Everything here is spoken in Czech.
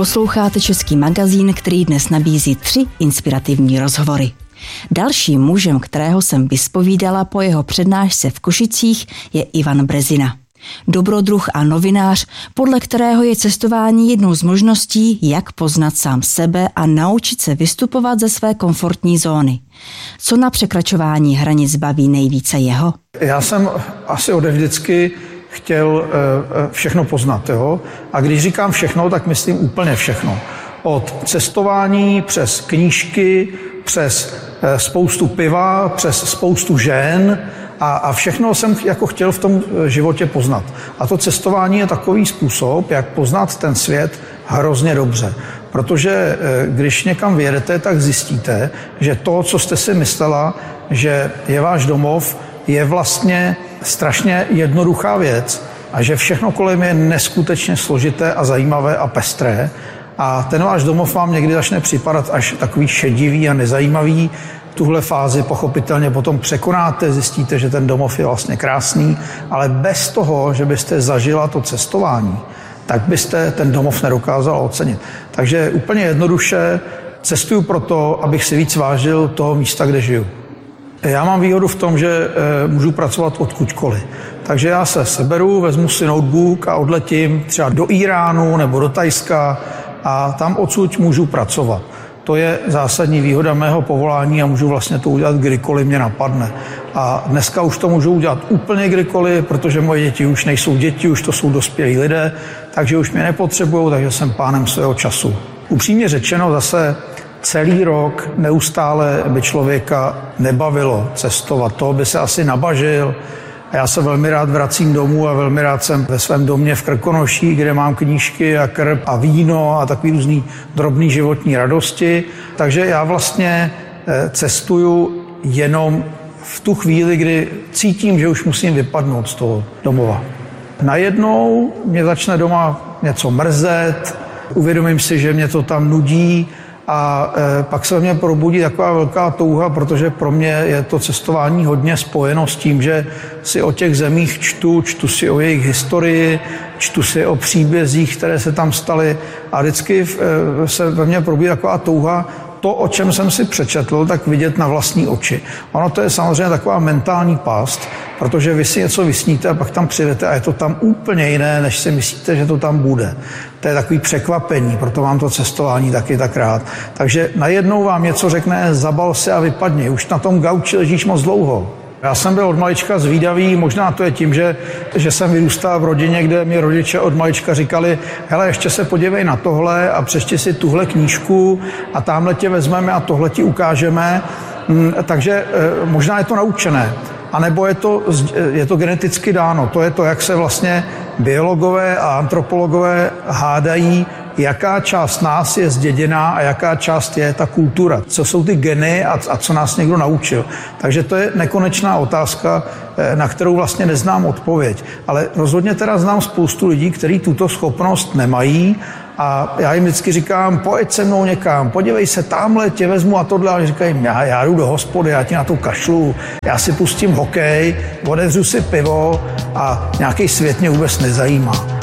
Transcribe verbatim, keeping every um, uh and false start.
Posloucháte Český magazín, který dnes nabízí tři inspirativní rozhovory. Dalším mužem, kterého jsem vyspovídala po jeho přednášce v Košicích, je Ivan Brezina. Dobrodruh a novinář, podle kterého je cestování jednou z možností, jak poznat sám sebe a naučit se vystupovat ze své komfortní zóny. Co na překračování hranic baví nejvíce jeho? Já jsem asi ode vždycky chtěl všechno poznat. Jo? A když říkám všechno, tak myslím úplně všechno. Od cestování přes knížky, přes spoustu piva, přes spoustu žen a, a všechno jsem jako chtěl v tom životě poznat. A to cestování je takový způsob, jak poznat ten svět hrozně dobře. Protože když někam vyjedete, tak zjistíte, že to, co jste si myslela, že je váš domov, je vlastně strašně jednoduchá věc a že všechno kolem je neskutečně složité a zajímavé a pestré. A ten váš domov vám někdy začne připadat až takový šedivý a nezajímavý. Tuhle fázi pochopitelně potom překonáte, zjistíte, že ten domov je vlastně krásný, ale bez toho, že byste zažila to cestování, tak byste ten domov nedokázala ocenit. Takže úplně jednoduše cestuju proto, abych si víc vážil toho místa, kde žiju. Já mám výhodu v tom, že e, můžu pracovat odkudkoliv. Takže já se seberu, vezmu si notebook a odletím třeba do Iránu nebo do Thajska a tam odsud můžu pracovat. To je zásadní výhoda mého povolání a můžu vlastně to udělat kdykoliv mě napadne. A dneska už to můžu udělat úplně kdykoliv, protože moje děti už nejsou děti, už to jsou dospělí lidé, takže už mě nepotřebují, takže jsem pánem svého času. Upřímně řečeno zase celý rok neustále by člověka nebavilo cestovat. To by se asi nabažil. A já se velmi rád vracím domů a velmi rád jsem ve svém domě v Krkonoší, kde mám knížky a krb a víno a takový různý drobný životní radosti. Takže já vlastně cestuju jenom v tu chvíli, kdy cítím, že už musím vypadnout z toho domova. Najednou mě začne doma něco mrzet, uvědomím si, že mě to tam nudí, a e, pak se ve mně probudí taková velká touha, protože pro mě je to cestování hodně spojeno s tím, že si o těch zemích čtu, čtu si o jejich historii, čtu si o příbězích, které se tam staly a vždycky e, se ve mně probudí taková touha to, o čem jsem si přečetl, tak vidět na vlastní oči. Ono to je samozřejmě taková mentální past, protože vy si něco vysníte a pak tam přijdete a je to tam úplně jiné, než si myslíte, že to tam bude. To je takový překvapení, proto mám to cestování taky tak rád. Takže najednou vám něco řekne, zabal se a vypadni, už na tom gauči ležíš moc dlouho. Já jsem byl od malička zvídavý, možná to je tím, že, že jsem vyrůstal v rodině, kde mi rodiče od malička říkali, hele, ještě se podívej na tohle a přečti si tuhle knížku a tamhle tě vezmeme a tohle ti ukážeme. Takže možná je to naučené, anebo je to, je to geneticky dáno. To je to, jak se vlastně biologové a antropologové hádají, jaká část nás je zděděná a jaká část je ta kultura. Co jsou ty geny a, a co nás někdo naučil. Takže to je nekonečná otázka, na kterou vlastně neznám odpověď. Ale rozhodně teda znám spoustu lidí, kteří tuto schopnost nemají a já jim vždycky říkám, pojď se mnou někam, podívej se, tamhle tě vezmu a tohle. A oni říkají, já, já jdu do hospody, já ti na to kašlu, já si pustím hokej, odevřu si pivo a nějaký svět mě vůbec nezajímá.